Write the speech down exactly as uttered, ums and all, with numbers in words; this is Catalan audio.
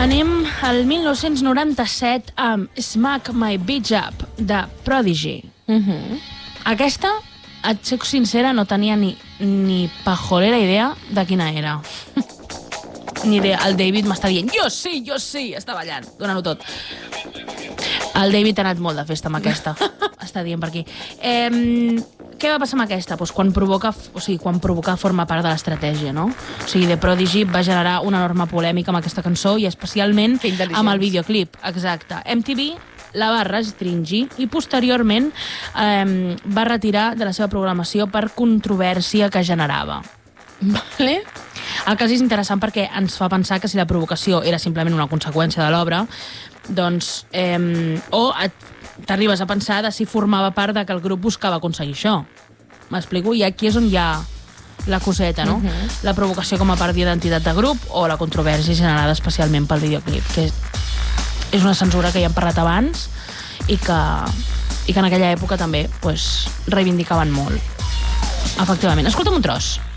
Anem al mil nou-cents noranta-set amb Smack My Bitch Up, de Prodigy. Uh-huh. Aquesta, et soc sincera, no tenia ni, ni pajolera idea de quina era. Ni idea. El David m'està dient, jo sí, jo sí, està ballant, donant-ho tot. El David ha anat molt de festa amb aquesta. Està dient per aquí. Eh, què va passar amb aquesta? Pues quan provoca, o sigui, quan provocar forma part de l'estratègia, no? O sigui, The Prodigy va generar una enorme polèmica amb aquesta cançó i especialment amb el videoclip. Exacte. M T V la va restringir i posteriorment eh, va retirar de la seva programació per controvèrsia que generava. Vale. El cas és interessant perquè ens fa pensar que si la provocació era simplement una conseqüència de l'obra, doncs, eh, o t'arribes a pensar de si formava part de que el grup buscava aconseguir això. M'explico? I aquí és on hi ha la coseta, no? Uh-huh. La provocació com a part d'identitat de grup o la controvèrsia generada especialment pel videoclip, que és una censura que ja hem parlat abans i que, i que en aquella època també pues, reivindicaven molt. Efectivament. Escolta'm un tros.